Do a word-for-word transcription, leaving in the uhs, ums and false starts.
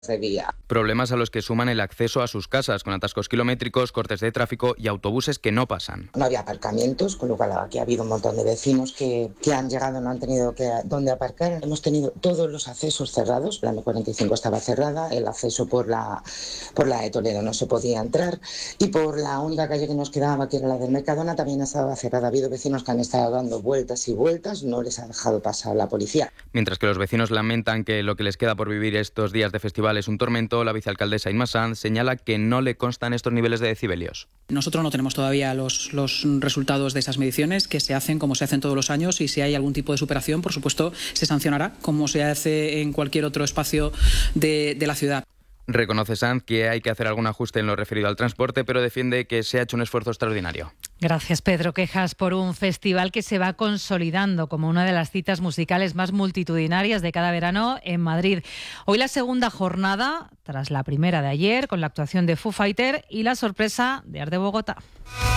de vía. Problemas a los que suman el acceso a sus casas, con atascos kilométricos, cortes de tráfico y autobuses que no pasan. No había aparcamientos, con lo cual aquí ha habido un montón de vecinos que, que han llegado, no han tenido que dónde aparcar. Hemos tenido todos los accesos cerrados, la eme cuarenta y cinco estaba cerrada, el acceso por la, por la de Toledo no se podía entrar y por la única calle que nos quedaba, que era la del Mercadona, también estaba cerrada. Ha habido vecinos que han estado dando vueltas y vueltas, no les ha dejado pasar la policía. Mientras que los vecinos lamentan que lo que les queda por vivir estos días de festival es un tormento, la vicealcaldesa Inma Sanz señala que no le constan estos niveles de decibelios. Nosotros no tenemos todavía los, los resultados de esas mediciones, que se hacen como se hacen todos los años, y si hay algún tipo de superación, por supuesto, se sancionará, como se hace en cualquier otro espacio de, de la ciudad. Reconoce Sanz que hay que hacer algún ajuste en lo referido al transporte, pero defiende que se ha hecho un esfuerzo extraordinario. Gracias, Pedro. Quejas por un festival que se va consolidando como una de las citas musicales más multitudinarias de cada verano en Madrid. Hoy la segunda jornada, tras la primera de ayer, con la actuación de Foo Fighters y la sorpresa de Art de Bogotá.